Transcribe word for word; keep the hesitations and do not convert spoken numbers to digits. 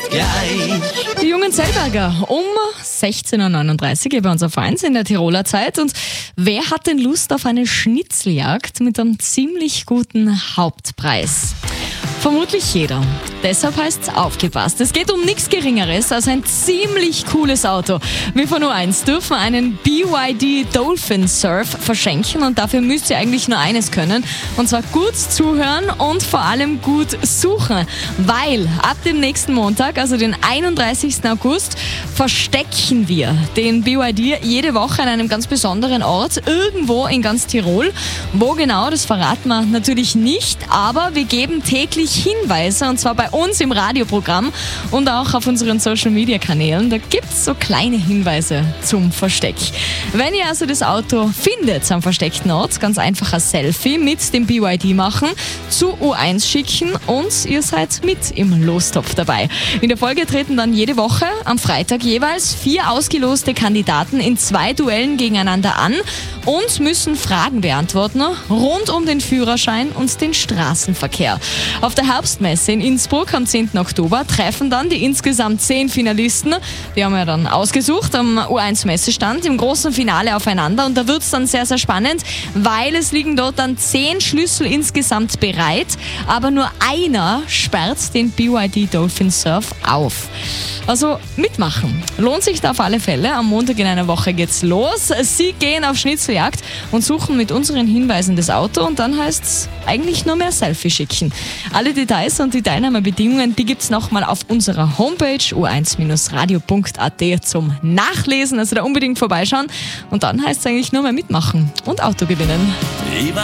gleich. Die Jungen Zellberger um sechzehn Uhr neununddreißig hier bei uns auf eins in der Tiroler Zeit. Und wer hat denn Lust auf eine Schnitzeljagd mit einem ziemlich guten Hauptpreis? Vermutlich jeder. Deshalb heißt's aufgepasst. Es geht um nichts Geringeres als ein ziemlich cooles Auto. Wir von U eins dürfen einen B Y D Dolphin Surf verschenken und dafür müsst ihr eigentlich nur eines können. Und zwar gut zuhören und vor allem gut suchen. Weil ab dem nächsten Montag, also den einunddreißigsten August, verstecken wir den B Y D jede Woche an einem ganz besonderen Ort, irgendwo in ganz Tirol. Wo genau, das verraten wir natürlich nicht, aber wir geben täglich Hinweise, und zwar bei uns im Radioprogramm und auch auf unseren Social-Media-Kanälen. Da gibt es so kleine Hinweise zum Versteck. Wenn ihr also das Auto findet am versteckten Ort, ganz einfach ein Selfie mit dem B Y D machen, zu U eins schicken und ihr seid mit im Lostopf dabei. In der Folge treten dann jede Woche am Freitag jeweils vier ausgeloste Kandidaten in zwei Duellen gegeneinander an und müssen Fragen beantworten rund um den Führerschein und den Straßenverkehr. Auf der Herbstmesse in Innsbruck am zehnten Oktober treffen dann die insgesamt zehn Finalisten, die haben wir dann ausgesucht, am U eins Messestand im großen Finale aufeinander. Und da wird es dann sehr, sehr spannend, weil es liegen dort dann zehn Schlüssel insgesamt bereit, aber nur einer sperrt den B Y D Dolphin Surf auf. Also mitmachen. Lohnt sich da auf alle Fälle. Am Montag in einer Woche geht's los. Sie gehen auf Schnitzeljagd und suchen mit unseren Hinweisen das Auto und dann heißt's eigentlich nur mehr Selfie schicken. Alle Details und die Teilnahmebedingungen, die gibt's nochmal auf unserer Homepage u eins radio punkt a t zum Nachlesen. Also da unbedingt vorbeischauen und dann heißt's eigentlich nur mehr mitmachen und Auto gewinnen. Lieber